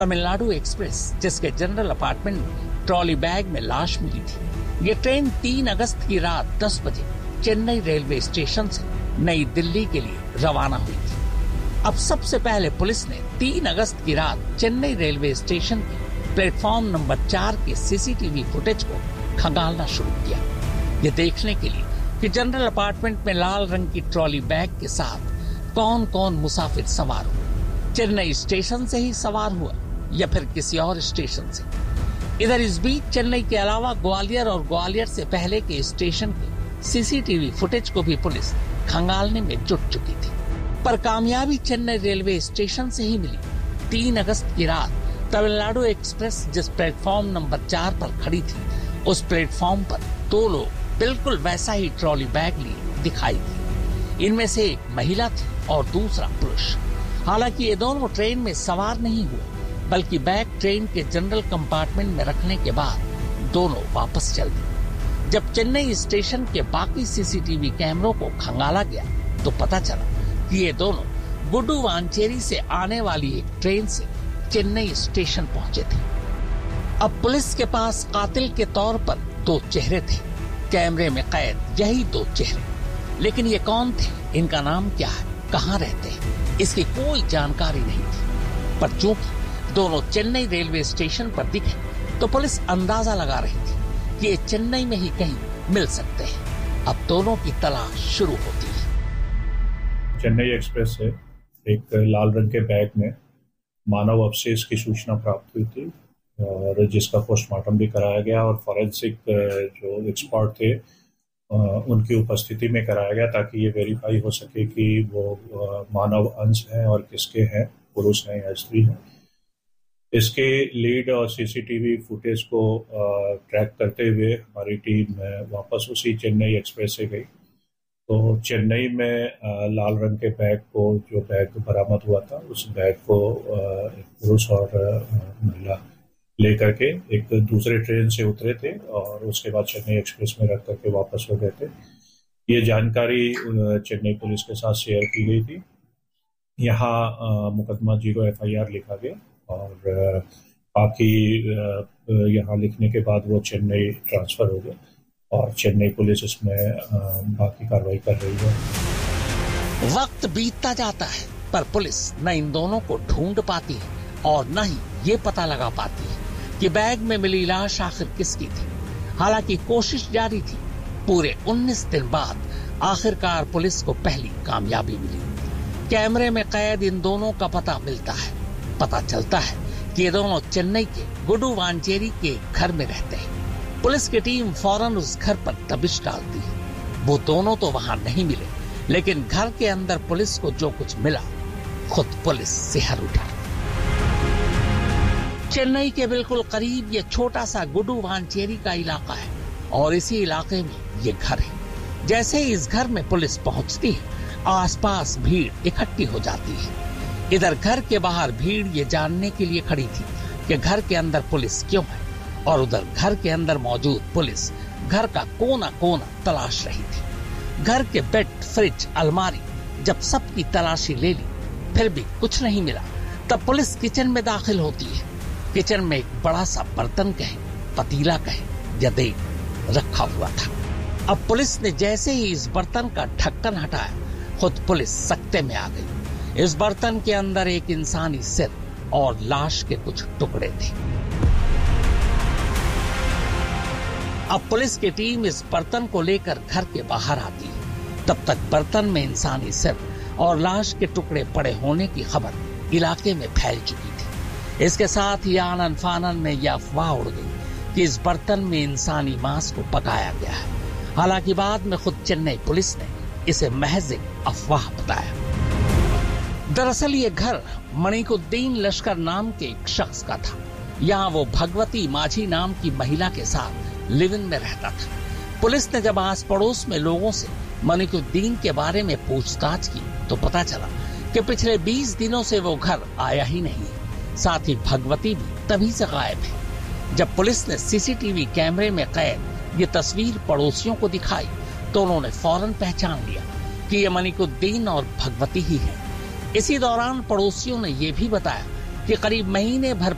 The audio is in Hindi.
तमिलनाडु एक्सप्रेस, जिसके जनरल अपार्टमेंट में ट्रॉली बैग में लाश मिली थी। ये ट्रेन 3 अगस्त की रात 10 बजे चेन्नई रेलवे स्टेशन से नई दिल्ली के लिए रवाना हुई थी। अब सबसे पहले पुलिस ने 3 अगस्त की रात चेन्नई रेलवे स्टेशन के प्लेटफॉर्म नंबर 4 के सीसीटीवी फुटेज को खंगालना शुरू किया, ये देखने के लिए कि जनरल अपार्टमेंट में लाल रंग की ट्रॉली बैग के साथ कौन कौन मुसाफिर सवार हुआ। चेन्नई स्टेशन से ही सवार हुआ या फिर किसी और स्टेशन से। इधर इस बीच चेन्नई के अलावा ग्वालियर और ग्वालियर से पहले के स्टेशन के सीसीटीवी फुटेज को भी पुलिस खंगालने में जुट चुकी थी, पर कामयाबी चेन्नई रेलवे स्टेशन से ही मिली। 3 अगस्त की रात तमिलनाडु एक्सप्रेस जिस प्लेटफॉर्म नंबर 4 पर खड़ी थी, उस प्लेटफॉर्म पर 2 लोग बिल्कुल वैसा ही ट्रॉली बैग लिए दिखाई दी। इनमें से एक महिला थी और दूसरा पुरुष। हालांकि ये दोनों ट्रेन में सवार नहीं हुए, बल्कि बैग ट्रेन के जनरल कंपार्टमेंट में रखने के बाद दोनों वापस चल दिए। जब चेन्नई स्टेशन के बाकी सीसीटीवी कैमरों को खंगाला गया तो पता चला कि ये दोनों गुडुवांचेरी से आने वाली एक ट्रेन से चेन्नई स्टेशन पहुंचे थे। अब पुलिस के पास कातिल के तौर पर 2 चेहरे थे, कैमरे में कैद यही 2 चेहरे। लेकिन ये कौन थे, इनका नाम क्या है, कहाँ रहते हैं, इसकी कोई जानकारी नहीं थी। पर चूंकि दोनों चेन्नई रेलवे स्टेशन पर दिखे तो पुलिस अंदाजा लगा रही थी कि ये चेन्नई में ही कहीं मिल सकते हैं। अब दोनों की तलाश शुरू होती है। चेन्नई एक्सप्रेस से एक लाल रंग के बैग में मानव अवशेष की सूचना प्राप्त हुई थी और जिसका पोस्टमार्टम भी कराया गया और फॉरेंसिक जो एक्सपर्ट थे उनकी उपस्थिति में कराया गया ताकि ये वेरीफाई हो सके कि वो मानव अंश हैं और किसके हैं, पुरुष हैं या स्त्री हैं। इसके लीड और सीसीटीवी फुटेज को ट्रैक करते हुए हमारी टीम वापस उसी चेन्नई एक्सप्रेस से गई। तो चेन्नई में लाल रंग के बैग को, जो बैग बरामद हुआ था, उस बैग को एक पुरुष और महिला लेकर के एक दूसरे ट्रेन से उतरे थे और उसके बाद चेन्नई एक्सप्रेस में रख करके वापस हो गए थे। ये जानकारी चेन्नई पुलिस के साथ शेयर की गई थी। यहाँ मुकदमा 0 FIR लिखा गया और बाकी यहाँ लिखने के बाद वो चेन्नई ट्रांसफर हो गया और चेन्नई पुलिस इसमें बाकी कार्रवाई कर रही है। वक्त बीतता जाता है पर पुलिस न इन दोनों को ढूंढ पाती है और न ही ये पता लगा पाती है कि बैग में मिली लाश आखिर किसकी थी। हालांकि कोशिश जारी थी। पूरे 19 दिन बाद आखिरकार पुलिस को पहली कामयाबी मिली। कैमरे में कैद इन दोनों का पता मिलता है। पता चलता है कि ये दोनों चेन्नई के गुडुवांचेरी के घर में रहते हैं। पुलिस की टीम फौरन उस घर पर दबिश डालती है। वो दोनों तो वहां नहीं मिले, लेकिन घर के अंदर पुलिस को जो कुछ मिला, खुद पुलिस सिहर उठा। चेन्नई के बिल्कुल करीब ये छोटा सा गुडुवांचेरी का इलाका है और इसी इलाके में ये घर है। जैसे ही इस घर में पुलिस पहुंचती है, आसपास भीड़ इकट्ठी हो जाती है। इधर घर के बाहर भीड़ ये जानने के लिए खड़ी थी कि घर के अंदर पुलिस क्यों है, और उधर घर के अंदर मौजूद पुलिस घर का कोना कोना तलाश रही थी। घर के बेड, फ्रिज, अलमारी जब सबकी तलाशी ले ली फिर भी कुछ नहीं मिला, तब पुलिस किचन में दाखिल होती है। किचन में एक बड़ा सा बर्तन कहे, पतीला कहे या देग रखा हुआ था। अब पुलिस ने जैसे ही इस बर्तन का ढक्कन हटाया, खुद पुलिस सकते में आ गई। इस बर्तन के अंदर एक इंसानी सिर और लाश के कुछ टुकड़े थे। अब पुलिस की टीम इस बर्तन को लेकर घर के बाहर आती है। तब तक बर्तन में इंसानी सिर और लाश के टुकड़े पड़े होने की खबर इलाके में फैल चुकी थी। इसके साथ ही आनन फानन में यह अफवाह उड़ गई कि इस बर्तन में इंसानी मांस को पकाया गया है। हालांकि बाद में खुद चेन्नई पुलिस ने इसे महज एक अफवाह बताया। दरअसल ये घर मणिकुद्दीन लश्कर नाम के एक शख्स का था। यहाँ वो भगवती माझी नाम की महिला के साथ लिव इन में रहता था। पुलिस ने जब आस पड़ोस में लोगों से मणिकुद्दीन के बारे में पूछताछ की तो पता चला कि पिछले 20 दिनों से वो घर आया ही नहीं है। साथ ही भगवती भी तभी से गायब है। जब पुलिस ने सीसीटीवी कैमरे में कैद ये तस्वीर पड़ोसियों को दिखाई तो उन्होंने फौरन पहचान लिया कि ये मणिकुद्दीन और भगवती ही है। इसी दौरान पड़ोसियों ने ये भी बताया कि करीब महीने भर